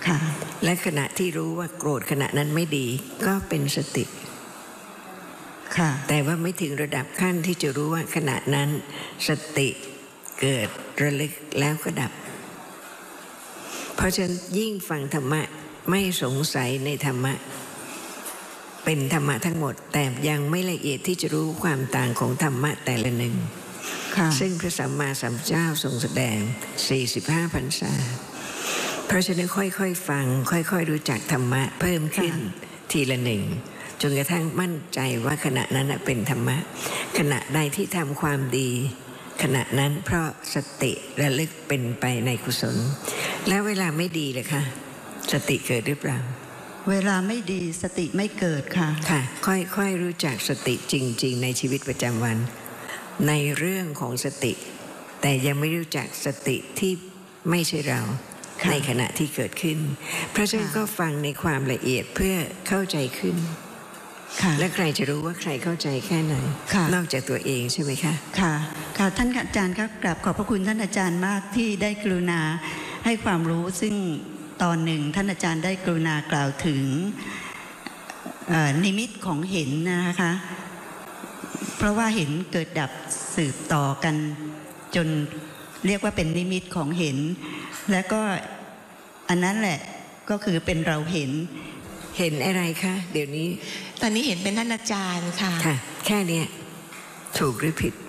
ค่ะและขณะที่รู้ว่าโกรธขณะนั้นไม่ดีก็เป็นสติค่ะแต่ว่าไม่ถึงระดับขั้นที่จะรู้ว่าขณะนั้นสติเกิดระลึกแล้วก็ดับเพราะฉะนั้นยิ่งฟังธรรมะไม่สงสัยในธรรมะเป็นธรรมะทั้งหมดแต่ยังไม่ละเอียดที่จะรู้ความต่างของธรรมะแต่ละหนึ่งซึ่งพระสัมมาสัมพุทธเจ้าทรงแสดง45 พรรษาเพราะฉะนั้นค่อยๆฟังค่อยๆรู้จักธรรมะเพิ่มขึ้นทีละหนึ่งจนกระทั่งมั่นใจว่าขณะนั้นเป็นธรรมะขณะใดที่ทำความดีขณะนั้นเพราะสติระลึกเป็นไปในกุศลแล้วเวลาไม่ดีเลยค่ะสติเกิดหรือเปล่าเวลาไม่ดีสติไม่เกิดค่ะค่ะค่อยๆรู้จักสติจริงๆในชีวิตประจำวันในเรื่องของสติแต่ยังไม่รู้จักสติที่ไม่ใช่เราในขณะที่เกิดขึ้นเพราะฉะนั้นก็ฟังในความละเอียดเพื่อเข้าใจขึ้นและใครจะรู้ว่าใครเข้าใจแค่ไหนนอกจากตัวเองใช่ไหมคะค่ะค่ะท่านอาจารย์ครับกราบขอบพระคุณท่านอาจารย์มากที่ได้กรุณาให้ความรู้ซึ่งตอนหนึ่งท่านอาจารย์ได้กรุณากล่าวถึงนิมิตของเห็นนะคะเพราะว่าเห็นเกิดดับสืบต่อกันจนเรียกว่าเป็นนิมิตของเห็นและก็อันนั้นแหละก็คือเป็นเราเห็นอะไรคะเดี๋ยวนี้ตอนนี้เห็นเป็นท่านอาจารย์ค่ะแค่นี้ถูกหรือผิด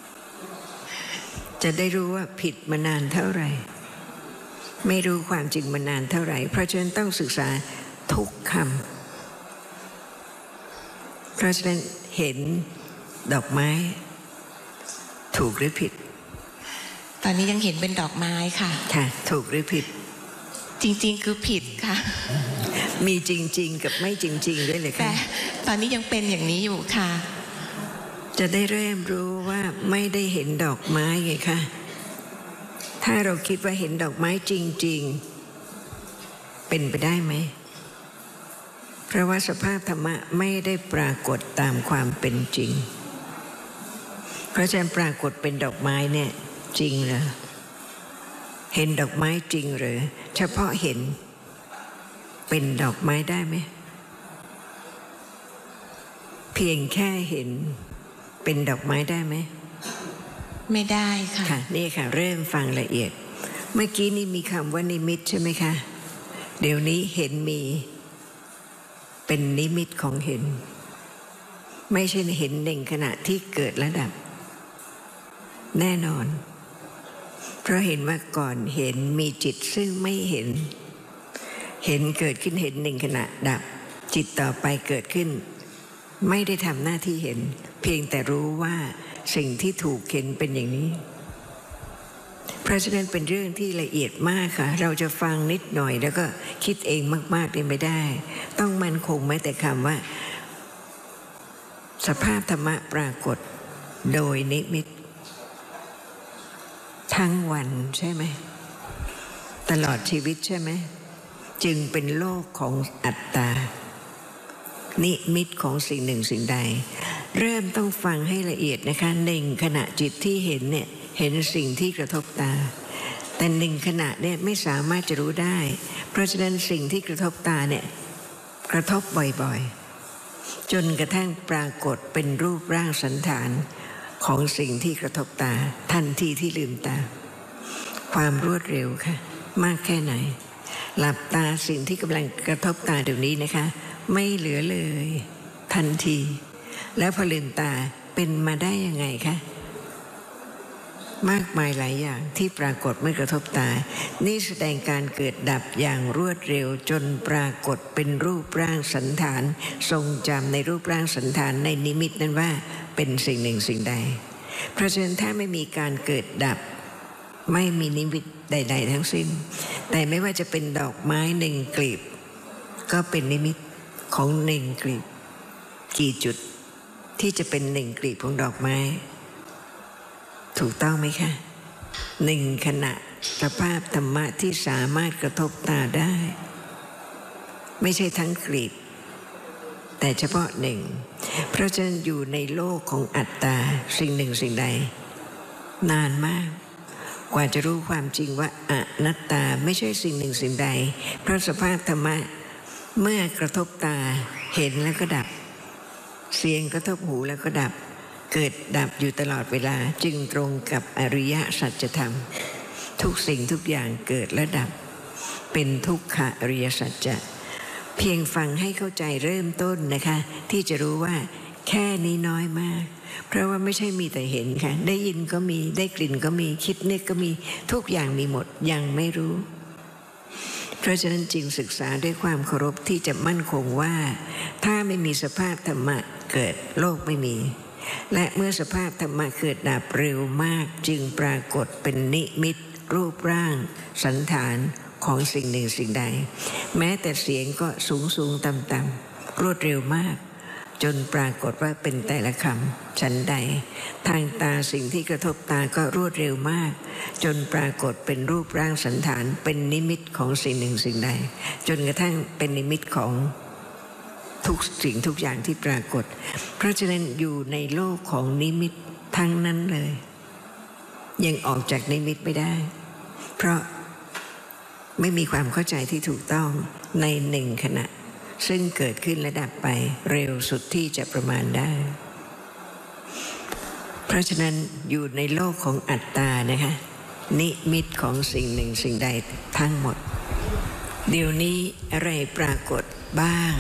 จะได้รู้ว่าผิดมานานเท่าไหร่ไม่รู้ความจริงมานานเท่าไหร่เพราะฉะนั้นต้องศึกษาทุกคำเพราะฉะนั้นเห็นดอกไม้ถูกหรือผิดตอนนี้ยังเห็นเป็นดอกไม้ค่ะถูกหรือผิดจริงๆคือผิดค่ะมีจริงๆกับไม่จริงๆด้วยเลยค่ะแต่ตอนนี้ยังเป็นอย่างนี้อยู่ค่ะจะได้เริ่มรู้ว่าไม่ได้เห็นดอกไม้ไงคะถ้าเราคิดว่าเห็นดอกไม้จริงๆเป็นไปได้ไหมเพราะว่าสภาพธรรมะไม่ได้ปรากฏตามความเป็นจริงเพราะฉะนั้นปรากฏเป็นดอกไม้เนี่ยจริงเหรอเห็นดอกไม้จริงหรือเฉพาะเห็นเป็นดอกไม้ได้ไหมเพียงแค่เห็นเป็นดอกไม้ได้ไหมไม่ได้ค่ะนี่ค่ะเริ่มฟังละเอียดเมื่อกี้นี่มีคำว่านิมิตใช่ไหมคะเดี๋ยวนี้เห็นมีเป็นนิมิตของเห็นไม่ใช่เห็นหนึ่งขณะที่เกิดและดับแน่นอนเพราะเห็นว่าก่อนเห็นมีจิตซึ่งไม่เห็นเกิดขึ้นเห็นหนึ่งขณะดับจิตต่อไปเกิดขึ้นไม่ได้ทำหน้าที่เห็นเพียงแต่รู้ว่าสิ่งที่ถูกเห็นเป็นอย่างนี้เพราะฉะนั้นเป็นเรื่องที่ละเอียดมากค่ะเราจะฟังนิดหน่อยแล้วก็คิดเองมากๆได้ไม่ได้ต้องมั่นคงแม้แต่คำว่าสภาพธรรมะปรากฏโดยนิมิตทั้งวันใช่ไหมตลอดชีวิตใช่ไหมจึงเป็นโลกของอัตตานิมิตของสิ่งหนึ่งสิ่งใดเริ่มต้องฟังให้ละเอียดนะคะหนึ่งขณะจิตที่เห็นเนี่ยเห็นสิ่งที่กระทบตาแต่หนึ่งขณะเนี่ยไม่สามารถจะรู้ได้เพราะฉะนั้นสิ่งที่กระทบตาเนี่ยกระทบบ่อยๆจนกระทั่งปรากฏเป็นรูปร่างสันฐานของสิ่งที่กระทบตาทันทีที่ลืมตาความรวดเร็วค่ะมากแค่ไหนหลับตาสิ่งที่กำลังกระทบตาเดี๋ยวนี้นะคะไม่เหลือเลยทันทีแล้วพอลืมตาเป็นมาได้ยังไงคะมากมายหลายอย่างที่ปรากฏเมื่อกระทบตานี่แสดงการเกิดดับอย่างรวดเร็วจนปรากฏเป็นรูปร่างสันฐานทรงจำในรูปร่างสันฐานในนิมิตนั้นว่าเป็นสิ่งหนึ่งสิ่งใดเพราะฉะนั้นถ้าไม่มีการเกิดดับไม่มีนิมิตใดๆทั้งสิ้นแต่ไม่ว่าจะเป็นดอกไม้หนึ่งกลีบก็เป็นนิมิตของหนึ่งกลีบกี่จุดที่จะเป็นหนึ่งกลีบของดอกไม้ถูกต้องไหมคะหนึ่งขณะสภาพธรรมะที่สามารถกระทบตาได้ไม่ใช่ทั้งกลีบแต่เฉพาะหนึ่งเพราะฉะนั้นอยู่ในโลกของอัตตาสิ่งหนึ่งสิ่งใดนานมากกว่าจะรู้ความจริงว่าอนัตตาไม่ใช่สิ่งหนึ่งสิ่งใดเพราะสภาพธรรมะเมื่อกระทบตาเห็นแล้วก็ดับเสียงกระทบหูแล้วก็ดับเกิดดับอยู่ตลอดเวลาจึงตรงกับอริยสัจธรรมทุกสิ่งทุกอย่างเกิดและดับเป็นทุกขอริยสัจจะเพียงฟังให้เข้าใจเริ่มต้นนะคะที่จะรู้ว่าแค่นี้น้อยมากเพราะว่าไม่ใช่มีแต่เห็นค่ะได้ยินก็มีได้กลิ่นก็มีคิดนึกก็มีทุกอย่างมีหมดยังไม่รู้เพราะฉะนั้นจึงศึกษาด้วยความเคารพที่จะมั่นคงว่าถ้าไม่มีสภาพธรรมะเกิดโลกไม่มีและเมื่อสภาพธรรมะเกิดดับเร็วมากจึงปรากฏเป็นนิมิตรูปร่างสันฐานของสิ่งหนึ่งสิ่งใดแม้แต่เสียงก็สูงสูงต่ำต่ำรวดเร็วมากจนปรากฏว่าเป็นแต่ละคำฉันใดทางตาสิ่งที่กระทบตาก็รวดเร็วมากจนปรากฏเป็นรูปร่างสันฐานเป็นนิมิตของสิ่งหนึ่งสิ่งใดจนกระทั่งเป็นนิมิตของทุกสิ่งทุกอย่างที่ปรากฏเพราะฉะนั้นอยู่ในโลกของนิมิตทั้งนั้นเลยยังออกจากนิมิตไม่ได้เพราะไม่มีความเข้าใจที่ถูกต้องในหนึ่งขณะซึ่งเกิดขึ้นและดับไปเร็วสุดที่จะประมาณได้เพราะฉะนั้นอยู่ในโลกของอัตตานะคะนิมิตของสิ่งหนึ่งสิ่งใดทั้งหมดเดี๋ยวนี้อะไรปรากฏบ้าง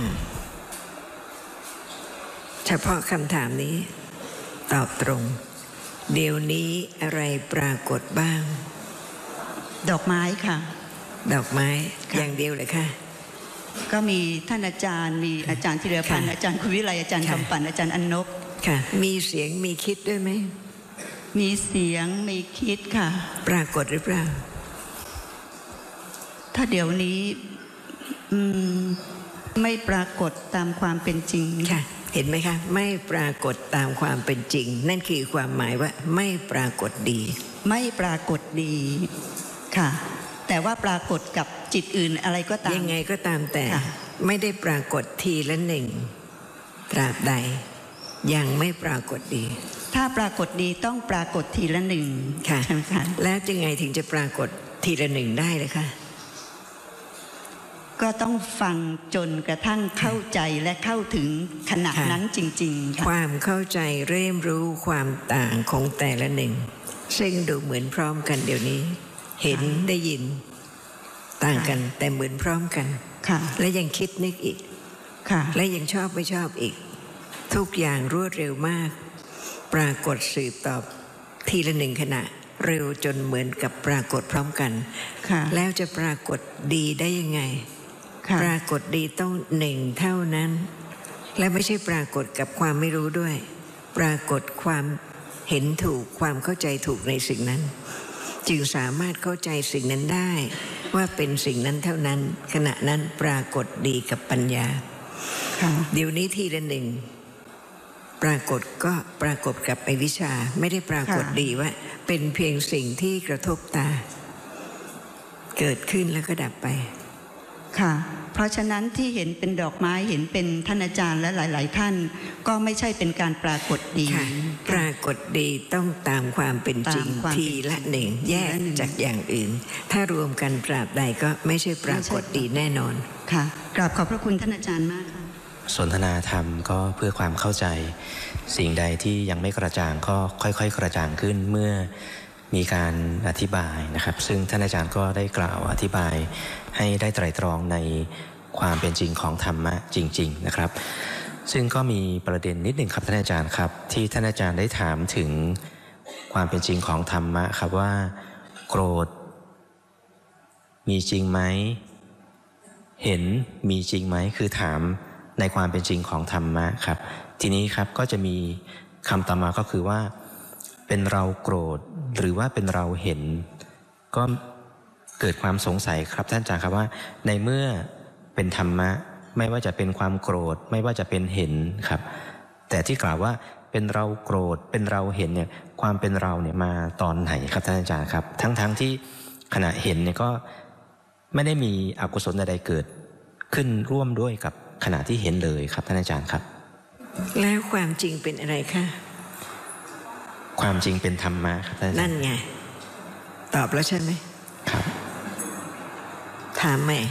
เฉพาะคำถามนี้ตอบตรงเดี๋ยวนี้อะไรปรากฏบ้างดอกไม้ค่ะดอกไม้อย่างเดียวเลยค่ะก็มีท่านอาจารย์มีอาจารย์ธีรพันธ์อาจารย์คุณวิไลอาจารย์คำปั่นอาจารย์อนนบค่ะมีเสียงมีคิดด้วยไหมมีเสียงมีคิดค่ะปรากฏหรือเปล่าถ้าเดี๋ยวนี้ไม่ปรากฏตามความเป็นจริงค่ะเห็นไหมคะไม่ปรากฏตามความเป็นจริงนั่นคือความหมายว่าไม่ปรากฏดีไม่ปรากฏดีค่ะแต่ว่าปรากฏกับจิตอื่นอะไรก็ตามยังไงก็ตามแต่ไม่ได้ปรากฏทีละหนึ่งตราบใดยังไม่ปรากฏดีถ้าปรากฏดีต้องปรากฏทีละหนึ่งค่ะแล้วยังไงถึงจะปรากฏทีละหนึ่งได้เลยคะก็ต้องฟังจนกระทั่งเข้าใจและเข้าถึงขณะนั้นจริงๆความเข้าใจเริ่มรู้ความต่างของแต่ละหนึ่งซึ่งดูเหมือนพร้อมกันเดี๋ยวนี้เห็นได้ยินต่างกันแต่เหมือนพร้อมกันและยังคิดนึกอีกและยังชอบไม่ชอบอีกทุกอย่างรวดเร็วมากปรากฏสืบตอบทีละหนึ่งขณะเร็วจนเหมือนกับปรากฏพร้อมกันแล้วจะปรากฏดีได้ยังไงปรากฏดีต้องหนึ่งเท่านั้นและไม่ใช่ปรากฏกับความไม่รู้ด้วยปรากฏความเห็นถูกความเข้าใจถูกในสิ่งนั้นจึงสามารถเข้าใจสิ่งนั้นได้ว่าเป็นสิ่งนั้นเท่านั้นขณะนั้นปรากฏดีกับปัญญาเดี๋ยวนี้ทีละหนึ่งปรากฏก็ปรากฏกับอวิชชาไม่ได้ปรากฏดีว่าเป็นเพียงสิ่งที่กระทบตาเกิดขึ้นแล้วก็ดับไปค่ะเพราะฉะนั้นที่เห็นเป็นดอกไม้เห็นเป็นท่านอาจารย์และหลายๆท่านก็ไม่ใช่เป็นการปรากฏดีปรากฏดีต้องตามความเป็นจริงทีละหนึ่งแยกจากอย่างอื่นถ้ารวมกันตราบใดก็ไม่ใช่ปรากฏดีแน่นอนค่ะกราบขอบพระคุณท่านอาจารย์มากค่ะสนทนาธรรมก็เพื่อความเข้าใจสิ่งใดที่ยังไม่กระจ่างก็ค่อยๆกระจ่างขึ้นเมื่อมีการอธิบายนะครับซึ่งท่านอาจารย์ก็ได้กล่าวอธิบายให้ได้ไตร่ตรองในความเป็นจริงของธรรมะจริงๆนะครับซึ่งก็มีประเด็นนิดหนึ่งครับท่านอาจารย์ครับที่ท่านอาจารย์ได้ถามถึงความเป็นจริงของธรรมะครับว่าโกรธมีจริงไหมเห็นมีจริงไหมคือถามในความเป็นจริงของธรรมะครับทีนี้ครับก็จะมีคำต่อมาก็คือว่าเป็นเราโกรธหรือว่าเป็นเราเห็นก็เกิดความสงสัยครับท่านอาจารย์ครับว่าในเมื่อเป็นธรรมะไม่ว่าจะเป็นความโกรธไม่ว่าจะเป็นเห็นครับแต่ที่กล่าวว่าเป็นเราโกรธเป็นเราเห็นเนี่ยความเป็นเราเนี่ยมาตอนไหนครับท่านอาจารย์ครับทั้งที่ขณะเห็นเนี่ยก็ไม่ได้มีอกุศลใดๆเกิดขึ้นร่วมด้วยกับขณะที่เห็นเลยครับท่านอาจารย์ครับแล้วความจริงเป็นอะไรคะความจริงเป็นธรรมะครับท่านอาจารย์นั่นไงตอบแล้วใช่ไหมครับถามใหม่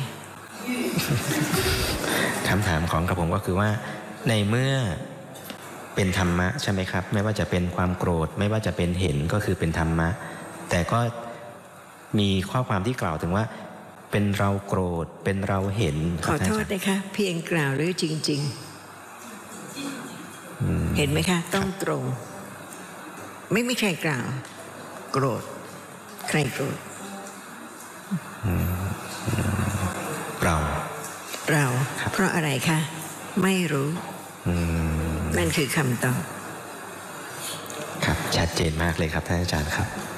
คำถามของกระผมก็คือว่าในเมื่อเป็นธรรมะใช่ไหมครับไม่ว่าจะเป็นความโกรธไม่ว่าจะเป็นเห็นก็คือเป็นธรรมะแต่ก็มีข้อความที่กล่าวถึงว่าเป็นเราโกรธเป็นเราเห็นขอโทษนะคะเพียงกล่าวหรือจริงๆเห็นไหมคะต้องตรงไม่มีใครกล่าวโกรธใครโกรธเราเพราะอะไรคะไม่รู้นั่นคือคำตอบครับชัดเจนมากเลยครับท่านอาจารย์ครับ